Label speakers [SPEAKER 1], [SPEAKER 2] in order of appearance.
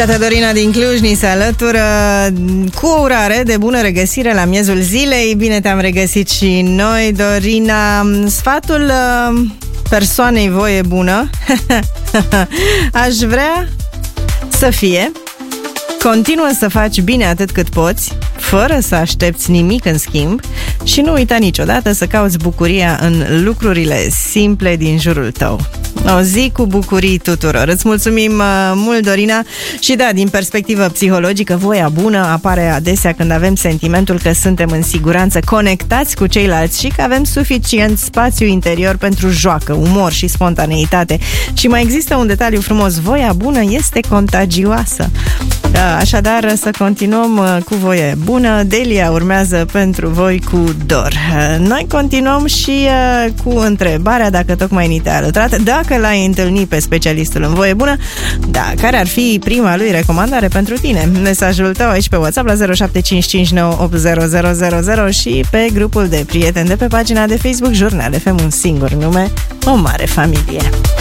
[SPEAKER 1] Iată, Dorina din Cluj ni se alătură cu o urare de bună regăsire la miezul zilei. Bine te-am regăsit și noi, Dorina. Sfatul persoanei voie bună aș vrea să fie: continuă să faci bine atât cât poți, fără să aștepți nimic în schimb, și nu uita niciodată să cauți bucuria în lucrurile simple din jurul tău. O zi cu bucurii tuturor. Îți mulțumim mult, Dorina. Și da, din perspectivă psihologică, voia bună apare adesea când avem sentimentul că suntem în siguranță, conectați cu ceilalți și că avem suficient spațiu interior pentru joacă, umor și spontaneitate. Și mai există un detaliu frumos: voia bună este contagioasă. Așadar, să continuăm cu voie bună. Delia urmează pentru voi cu dor. Noi continuăm și cu întrebarea, dacă tocmai ni te-a alăturat, dacă l-ai întâlnit pe specialistul în voie bună, da, care ar fi prima lui recomandare pentru tine? Mesajul tău aici pe WhatsApp la 0755980000 și pe grupul de prieteni de pe pagina de Facebook Jurnal FM, un singur nume, o mare familie.